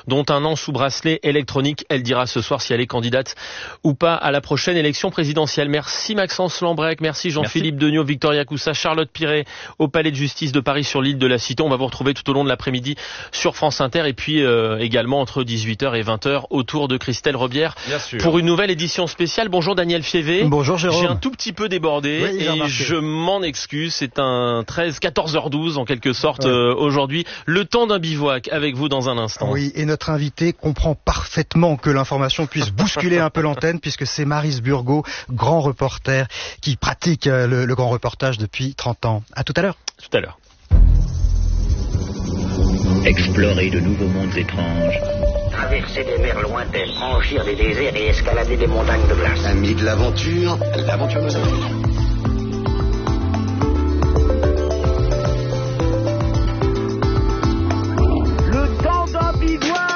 dont un an sous bracelet électronique. Elle dira ce soir si elle est candidate ou pas à la prochaine élection présidentielle. Merci Maxence Lambrec, merci Jean-Philippe Degnaud, Victoria Coussa, Charlotte Piret au Palais de Justice de Paris sur l'île de la Cité. On va vous retrouver tout au long de l'après-midi sur France Inter et puis également entre 18h et 20h autour de Christelle Robière pour une nouvelle édition spéciale. Bonjour Daniel Fievé. Bonjour Jérôme. J'ai un tout petit peu débordé et je m'en excuse. C'est un 14h12 en quelque sorte aujourd'hui. Le temps d'un bivouac avec vous dans un instant. Oui, et notre invité comprend parfaitement que l'information puisse bousculer un peu l'antenne puisque c'est Maryse Burgot, grand reporter qui pratique le grand reportage depuis 30 ans. À tout à l'heure. Tout à l'heure. Explorer de nouveaux mondes étranges. Traverser des mers lointaines, franchir des déserts et escalader des montagnes de glace. Amis de l'aventure, l'aventure nous amène. Le temps d'un bivouac.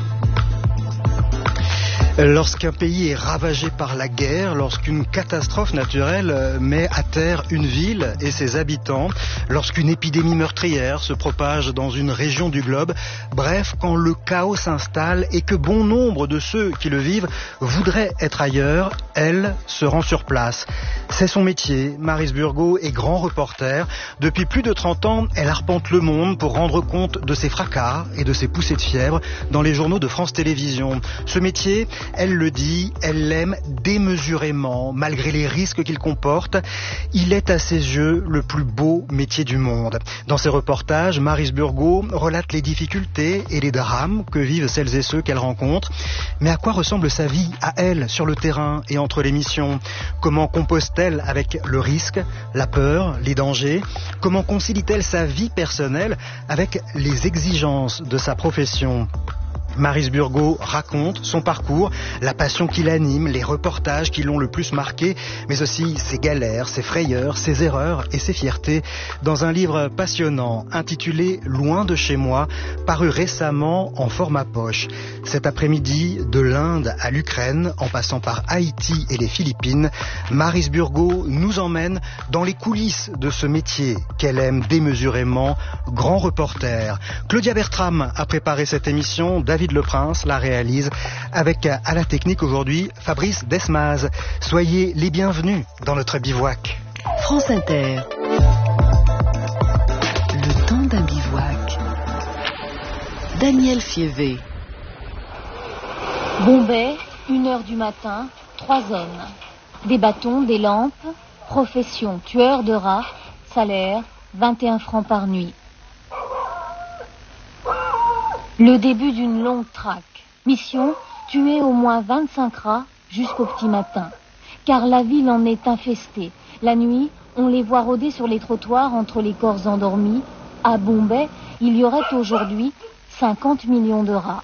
Lorsqu'un pays est ravagé par la guerre, lorsqu'une catastrophe naturelle met à terre une ville et ses habitants, lorsqu'une épidémie meurtrière se propage dans une région du globe, bref, quand le chaos s'installe et que bon nombre de ceux qui le vivent voudraient être ailleurs, elle se rend sur place. C'est son métier. Maryse Burgot est grand reporter. Depuis plus de 30 ans, elle arpente le monde pour rendre compte de ses fracas et de ses poussées de fièvre dans les journaux de France Télévisions. Ce métier, elle le dit, elle l'aime démesurément, malgré les risques qu'il comporte. Il est à ses yeux le plus beau métier du monde. Dans ses reportages, Maryse Burgot relate les difficultés et les drames que vivent celles et ceux qu'elle rencontre. Mais à quoi ressemble sa vie à elle, sur le terrain et entre les missions? Comment compose-t-elle avec le risque, la peur, les dangers? Comment concilie-t-elle sa vie personnelle avec les exigences de sa profession? Maryse Burgot raconte son parcours, la passion qui l'anime, les reportages qui l'ont le plus marqué, mais aussi ses galères, ses frayeurs, ses erreurs et ses fiertés, dans un livre passionnant intitulé « Loin de chez moi », paru récemment en format poche. Cet après-midi, de l'Inde à l'Ukraine, en passant par Haïti et les Philippines, Maryse Burgot nous emmène dans les coulisses de ce métier qu'elle aime démesurément, grand reporter. Claudia Bertram a préparé cette émission, David Leprince la réalise avec à la technique aujourd'hui Fabrice Desmaz. Soyez les bienvenus dans notre bivouac. France Inter. Le temps d'un bivouac. Daniel Fievé. Bombay, 1h du matin, 3 hommes. Des bâtons, des lampes, profession, tueur de rats, salaire, 21 francs par nuit. Le début d'une longue traque. Mission, tuer au moins 25 rats jusqu'au petit matin. Car la ville en est infestée. La nuit, on les voit rôder sur les trottoirs entre les corps endormis. À Bombay, il y aurait aujourd'hui 50 millions de rats.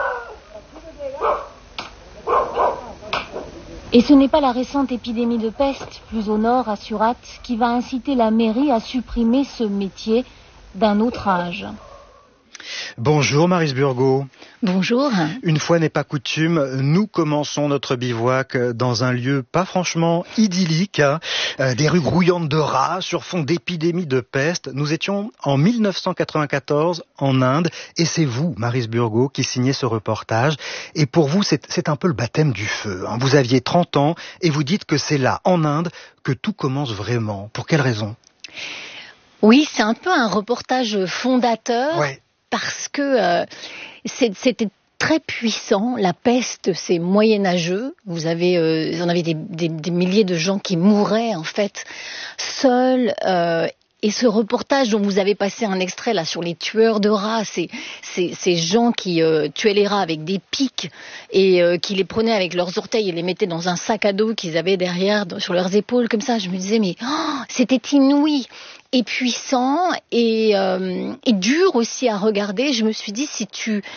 Et ce n'est pas la récente épidémie de peste, plus au nord, à Surat, qui va inciter la mairie à supprimer ce métier d'un autre âge. Bonjour Maryse Burgot. Bonjour. Une fois n'est pas coutume, nous commençons notre bivouac dans un lieu pas franchement idyllique, des rues grouillantes de rats sur fond d'épidémie de peste. Nous étions en 1994 en Inde et c'est vous, Maryse Burgot, qui signez ce reportage. Et pour vous, c'est un peu le baptême du feu. Vous aviez 30 ans et vous dites que c'est là, en Inde, que tout commence vraiment. Pour quelle raison? Oui, c'est un peu un reportage fondateur. Ouais. Parce que c'était très puissant. La peste, c'est moyenâgeux. Vous en avez des milliers de gens qui mouraient en fait seuls. Et ce reportage dont vous avez passé un extrait là sur les tueurs de rats, ces gens qui tuaient les rats avec des pics et qui les prenaient avec leurs orteils et les mettaient dans un sac à dos qu'ils avaient derrière sur leurs épaules comme ça. Je me disais mais c'était inouï. Et puissant et dur aussi à regarder. Je me suis dit si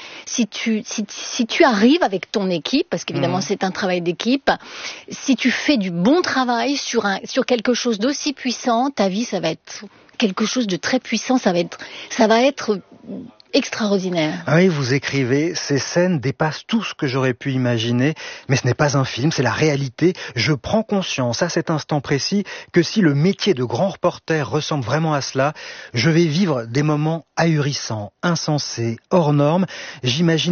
tu arrives avec ton équipe, parce qu'évidemment c'est un travail d'équipe, si tu fais du bon travail sur quelque chose d'aussi puissant, ta vie ça va être quelque chose de très puissant, ça va être extraordinaire. Ah oui, vous écrivez, ces scènes dépassent tout ce que j'aurais pu imaginer, mais ce n'est pas un film, c'est la réalité. Je prends conscience à cet instant précis que si le métier de grand reporter ressemble vraiment à cela, je vais vivre des moments ahurissants, insensés, hors normes. J'imagine